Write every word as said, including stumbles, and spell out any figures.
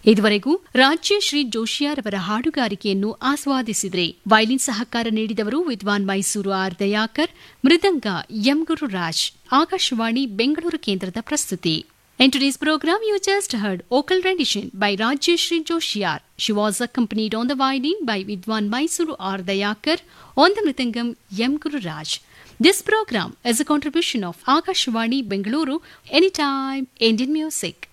ಇದುವರೆಗೂ ರಾಜ್ಯ ಶ್ರೀ ಜೋಶಿಯಾರ್ ಅವರ ಹಾಡುಗಾರಿಕೆಯನ್ನು ಆಸ್ವಾದಿಸಿದರೆ. ವೈಲಿನ್ ಸಹಕಾರ ನೀಡಿದವರು ವಿದ್ವಾನ್ ಮೈಸೂರು ಆರ್ ದಯಾಕರ್, ಮೃದಂಗ ಎಂ ಗುರುರಾಜ್. ಆಕಾಶವಾಣಿ ಬೆಂಗಳೂರು ಕೇಂದ್ರದ ಪ್ರಸ್ತುತಿ. In today's program, you just heard vocal rendition by Rajyashree Joshiyar. She was accompanied on the violin by Vidwan Mysuru R. Dayakar, on the mridangam M. Guru Raj. This program is a contribution of Akashvani Bengaluru, Anytime Indian Music.